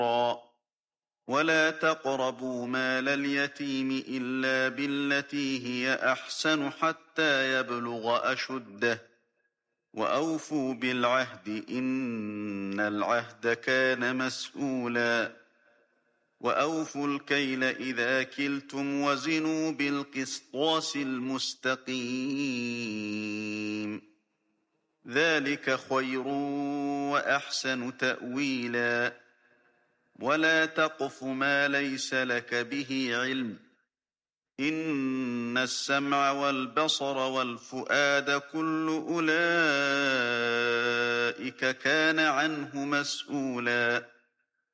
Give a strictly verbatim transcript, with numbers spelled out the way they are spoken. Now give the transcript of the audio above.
ولا تقربوا مال اليتيم إلا بالتي هي أحسن حتى يبلغ أشده وأوفوا بالعهد إن العهد كان مسؤولا وأوفوا الكيل إذا كلتم وزنوا بالقسطاس المستقيم ذلك خير وأحسن تأويلا ولا تقف ما ليس لك به علم إن السمع والبصر والفؤاد كل أولئك كان عنه مسؤولا